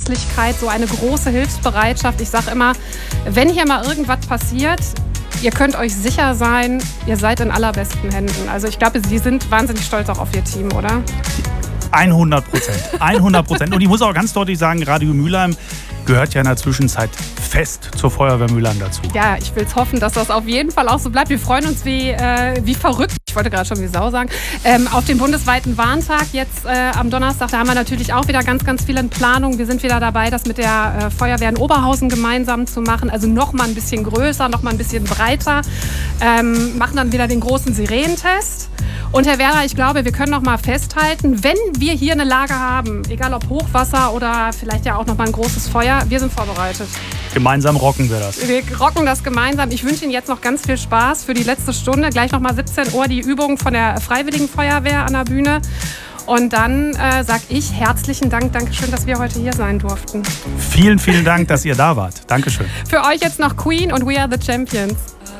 Herzlichkeit, so eine große Hilfsbereitschaft. Ich sage immer, wenn hier mal irgendwas passiert, ihr könnt euch sicher sein, ihr seid in allerbesten Händen. Also ich glaube, Sie sind wahnsinnig stolz auch auf Ihr Team, oder? 100%. 100%. Und ich muss auch ganz deutlich sagen, Radio Mülheim gehört ja in der Zwischenzeit fest zur Feuerwehr Mülheim dazu. Ja, ich will es hoffen, dass das auf jeden Fall auch so bleibt. Wir freuen uns wie verrückt, ich wollte gerade schon wie Sau sagen, auf den bundesweiten Warntag jetzt am Donnerstag. Da haben wir natürlich auch wieder ganz, ganz viele in Planung. Wir sind wieder dabei, das mit der Feuerwehr in Oberhausen gemeinsam zu machen. Also noch mal ein bisschen größer, noch mal ein bisschen breiter. Machen dann wieder den großen Sirenentest. Und Herr Werner, ich glaube, wir können noch mal festhalten, wenn wir hier eine Lage haben, egal ob Hochwasser oder vielleicht ja auch noch mal ein großes Feuer, wir sind vorbereitet. Gemeinsam rocken wir das. Wir rocken das gemeinsam. Ich wünsche Ihnen jetzt noch ganz viel Spaß für die letzte Stunde. Gleich noch mal 17 Uhr die Übung von der Freiwilligen Feuerwehr an der Bühne. Und dann sage ich herzlichen Dank. Dankeschön, dass wir heute hier sein durften. Vielen, vielen Dank, dass ihr da wart. Dankeschön. Für euch jetzt noch Queen und We Are the Champions.